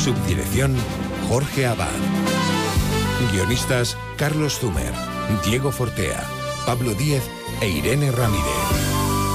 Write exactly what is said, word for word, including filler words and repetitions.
Subdirección Jorge Abad. Guionistas Carlos Zumer, Diego Fortea, Pablo Díez e Irene Ramírez.